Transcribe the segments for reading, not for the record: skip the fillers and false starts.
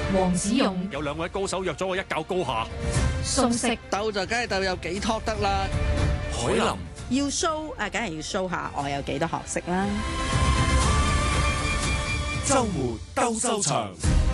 黃子勇有兩位高手約咗我一較高下。 蘇軾鬥就梗係鬥有幾托得啦。 海林要 show 梗係要 show 下我有幾多學識啦。 周末鬥獸場，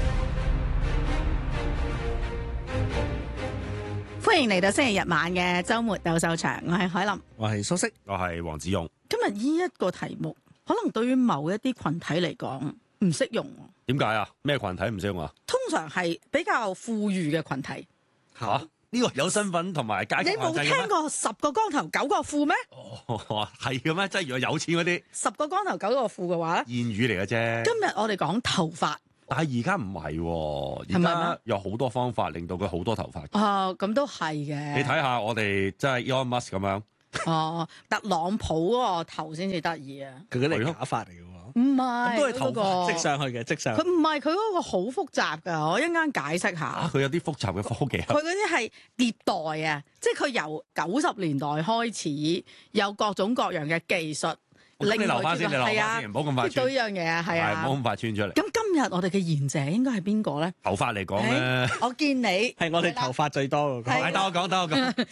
歡迎嚟到星期日晚嘅週末鬥獸場，我係海林， 我係蘇軾， 我係黃子勇。 今日呢一個題目可能對於某一啲群體嚟講唔適用。 點解啊？咩群體唔適用啊？ 通常係比較富裕嘅群體。 吓？呢個有身份同埋階級你冇聽過10個光頭9個富咩？ 哦，係嘅咩？即係如果有錢嗰啲 10個光頭9個富嘅話咧， 諺語嚟嘅啫。 今日我哋講頭髮。 但係而家唔係喎，而家有好多方法令到佢好多頭髮。 咁都係嘅。 你睇下我哋即係 Elon Musk 咁樣。 特朗普嗰個頭先至得意啊！ 佢嗰啲係假髮嚟嘅喎， 唔係， 都係頭髮嗰個織上去嘅，織上去。 佢唔係，佢嗰個好複雜㗎，我一陣間解釋下。 佢有啲複雜嘅科技。 佢嗰啲係迭代啊，即係佢由90年代開始有各種各樣嘅技術。 你留翻先，你留翻先，唔好咁快穿。 對呢樣嘢啊，係啊， 唔好咁快穿出嚟。 咁今日我哋嘅賢者應該係邊個咧？ 頭髮嚟講咧， 我見你係我哋頭髮最多嘅。 係等我講。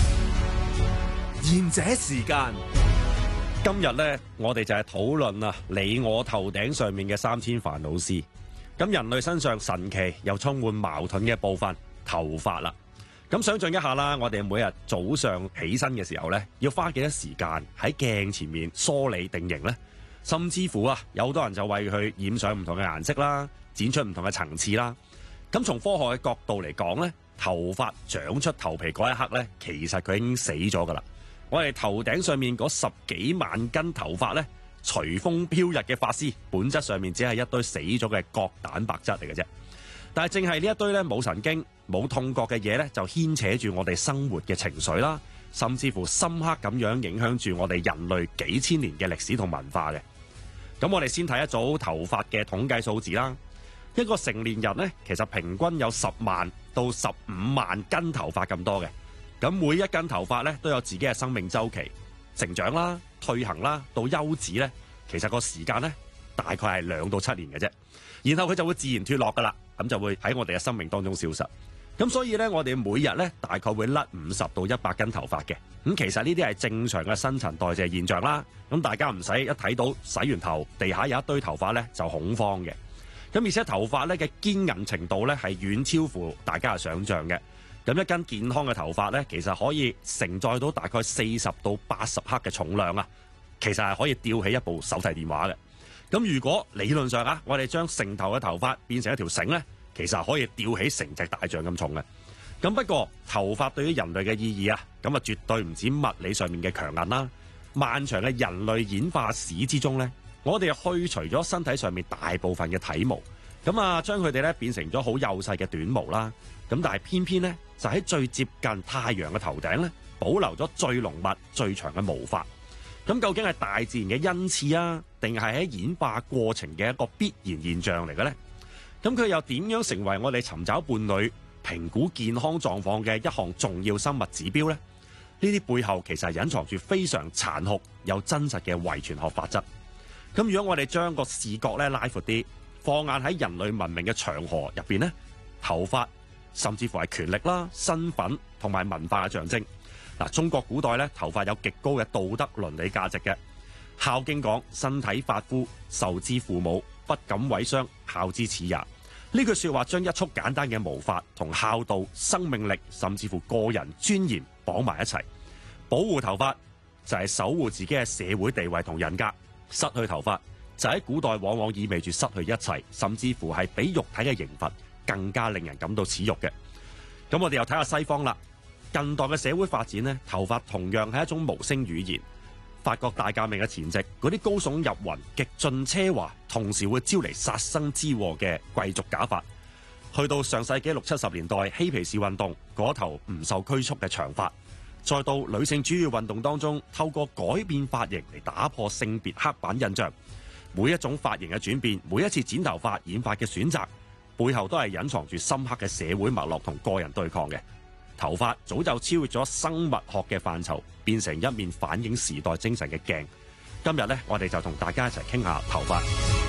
賢者時間，今日咧，我哋就係討論啊，你我頭頂上面嘅3000煩惱絲。咁人類身上神奇又充滿矛盾嘅部分，頭髮啦。咁想象一下啦，我哋每日早上起身嘅時候咧，要花幾多時間喺鏡前面梳理定型呢？甚至乎啊，有好多人就為佢染上唔同嘅顏色啦，剪出唔同嘅層次啦。咁從科學嘅角度嚟講咧，頭髮長出頭皮嗰一刻咧，其實佢已經死咗噶啦。我哋頭頂上面嗰10幾萬根頭髮咧，隨風飄逸嘅髮絲，本質上面只係一堆死咗嘅角蛋白質嚟嘅啫。但係正係呢一堆咧冇神經、冇痛覺嘅嘢咧，就牽扯住我哋生活嘅情緒啦，甚至乎深刻咁樣影響住我哋人類幾千年嘅歷史同文化嘅。咁我哋先睇一組頭髮嘅統計數字啦。一個成年人咧，其實平均有10萬到15萬根頭髮咁多嘅。咁每一根頭髮咧都有自己嘅生命週期，成長啦、退行啦到休止咧，其實個時間咧大概係2到7年嘅啫。然後佢就會自然脫落噶啦，咁就會喺我哋嘅生命當中消失。咁所以咧，我哋每日咧大概會甩50到100根頭髮嘅。咁其實呢啲係正常嘅新陳代謝現象啦。咁大家唔使一睇到洗完頭地下有一堆頭髮咧就恐慌嘅。咁而且頭髮咧嘅堅韌程度咧係遠超乎大家嘅想像嘅。咁一根健康嘅頭髮咧，其實可以承載到大概40到80克嘅重量啊！其實係可以吊起一部手提電話嘅。咁如果理論上啊，我哋將成頭嘅頭髮變成一條繩咧，其實係可以吊起成隻大象咁重嘅。咁不過頭髮對於人類嘅意義啊，咁啊絕對唔止物理上面嘅強韌啦。漫長嘅人類演化史之中咧，我哋去除咗身體上面大部分嘅體毛，咁啊將佢哋咧變成咗好幼細嘅短毛啦。咁但係偏偏咧就喺最接近太陽嘅頭頂咧，保留咗最濃密、最長嘅毛髮。咁究竟係大自然嘅恩賜啊，定係喺演化過程嘅一個必然現象嚟嘅呢？咁佢又點樣成為我哋尋找伴侶、評估健康狀況嘅一項重要生物指標呢？呢啲背後其實係隱藏住非常殘酷又真實嘅遺傳學法則。咁如果我哋將個視覺咧拉闊啲，放眼喺人類文明嘅長河入邊呢，頭髮甚至乎係權力啦、身份同埋文化嘅象徵。嗱，中國古代咧，頭髮有極高嘅道德倫理價值嘅。《孝經》講：身體髮膚，受之父母，不敢毀傷，孝之始也。呢句説話將一束簡單嘅毛髮同孝道、生命力，甚至乎個人尊嚴綁埋一齊。保護頭髮就係守護自己嘅社會地位同人格。失去頭髮就喺古代往往意味住失去一切，甚至乎係比肉體嘅刑罰更加令人感到恥辱嘅。咁我哋又睇下西方啦。近代嘅社會發展呢，頭髮同樣係一種無聲語言。法國大革命嘅前夕，嗰啲高聳入雲、極盡奢華，同時會招嚟殺身之禍嘅貴族假髮，去到上世紀60、70年代嬉皮士運動嗰頭唔受拘束嘅長髮，再到女性主義運動當中，透過改變髮型嚟打破性別刻板印象。每一種髮型嘅轉變，每一次剪頭髮染髮嘅選擇，背後都係隱藏住深刻嘅社會脈絡同個人對抗嘅。頭髮早就超越咗生物學嘅範疇，變成一面反映時代精神嘅鏡。今日呢，我哋就同大家一齊傾下頭髮。